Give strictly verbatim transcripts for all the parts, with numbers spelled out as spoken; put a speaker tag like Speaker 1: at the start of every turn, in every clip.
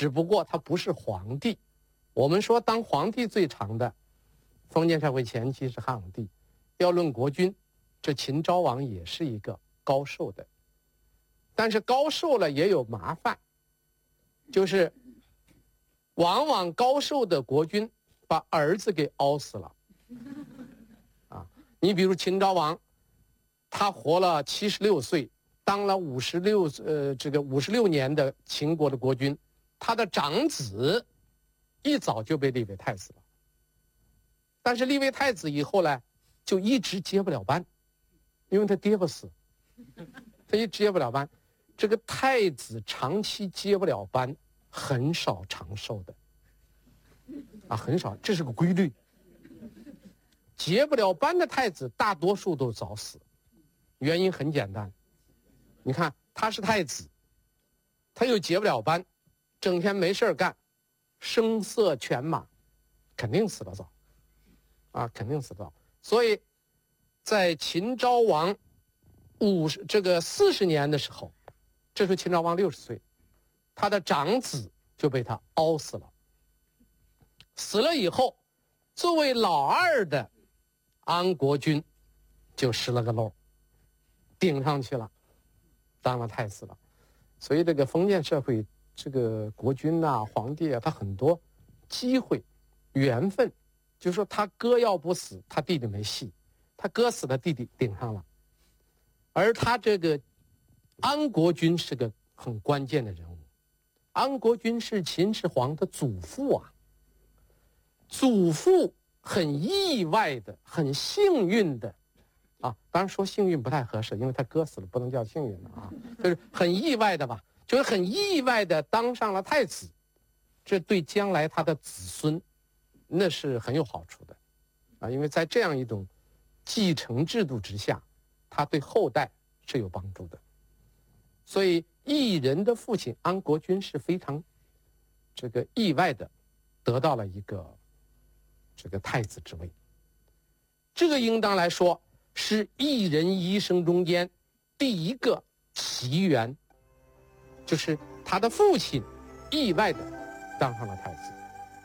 Speaker 1: 只不过他不是皇帝。我们说当皇帝最长的封建社会前期是汉武帝，要论国君，这秦昭王也是一个高寿的。但是高寿了也有麻烦，就是往往高寿的国君把儿子给熬死了。啊，你比如秦昭王，他活了七十六岁，当了五十六呃这个五十六年的秦国的国君，他的长子一早就被立为太子了。但是立为太子以后呢，就一直接不了班，因为他爹不死，他一直接不了班。这个太子长期接不了班，很少长寿的，啊，很少，这是个规律。接不了班的太子，大多数都早死，原因很简单。你看，他是太子，他又接不了班，整天没事干，声色犬马，肯定死得早，啊，肯定死得早。所以，在秦昭王五十这个四十年的时候，这时候秦昭王六十岁，他的长子就被他熬死了。死了以后，作为老二的安国君就失了个漏，顶上去了，当了太子了。所以这个封建社会，这个国君啊、皇帝啊，他很多机会、缘分，就是说他哥要不死，他弟弟没戏；他哥死了，弟弟顶上了。而他这个安国君是个很关键的人物。安国君是秦始皇的祖父啊，祖父很意外的、很幸运的，啊，当然说幸运不太合适，因为他哥死了，不能叫幸运了啊，就是很意外的吧，就是很意外的当上了太子，这对将来他的子孙，那是很有好处的，啊，因为在这样一种继承制度之下，他对后代是有帮助的。所以异人的父亲安国君是非常这个意外的得到了一个这个太子之位。这个应当来说是异人一生中间第一个奇缘，就是他的父亲意外的当上了太子。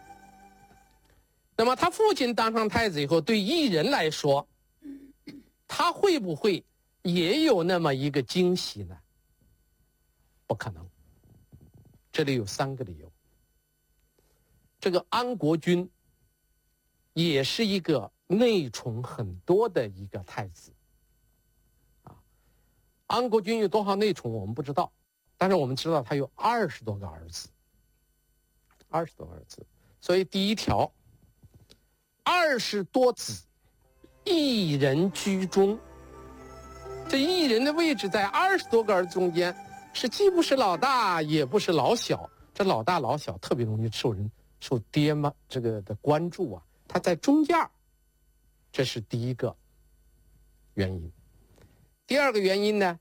Speaker 1: 那么他父亲当上太子以后，对异人来说，他会不会也有那么一个惊喜呢？不可能。这里有三个理由。这个安国君也是一个内宠很多的一个太子啊。安国君有多少内宠我们不知道，但是我们知道他有二十多个儿子，二十多个儿子。所以第一条，二十多子，一人居中。这一人的位置在二十多个儿子中间，是既不是老大，也不是老小。这老大老小特别容易受人受爹妈这个的关注啊，他在中间，这是第一个原因。第二个原因呢，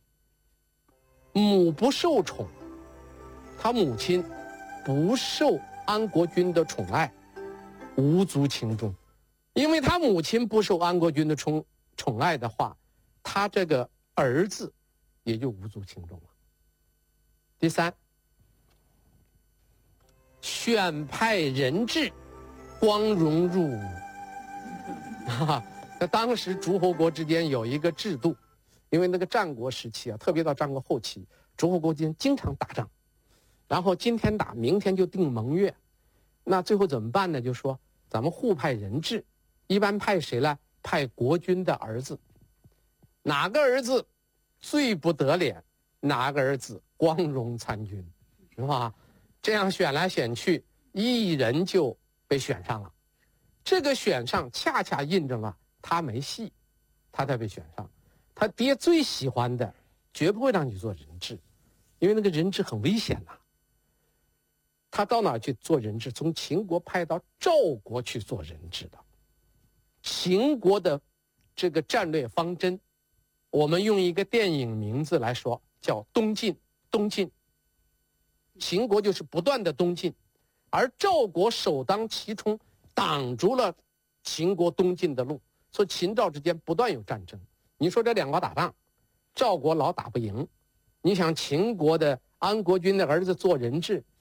Speaker 1: 母不受宠，他母亲不受安国君的宠爱，无足轻重。因为他母亲不受安国君的宠宠爱的话，他这个儿子也就无足轻重了。第三，选派人质，光荣入伍。啊，那当时诸侯国之间有一个制度，因为那个战国时期啊，特别到战国后期，诸侯国之间经常打仗，然后今天打，明天就定盟约。那最后怎么办呢？就说咱们互派人质，一般派谁呢？派国君的儿子。哪个儿子最不得脸，哪个儿子光荣参军，是吧？这样选来选去，一人就被选上了。这个选上恰恰印证了他没戏，他才被选上。他爹最喜欢的绝不会让你做人质，因为那个人质很危险呐。他到哪去做人质？从秦国派到赵国去做人质的。秦国的这个战略方针，我们用一个电影名字来说，叫东进。东进，秦国就是不断的东进，而赵国首当其冲，挡住了秦国东进的路，所以秦赵之间不断有战争。你说这两国打仗，赵国老打不赢，你想秦国的安国君的儿子做人质，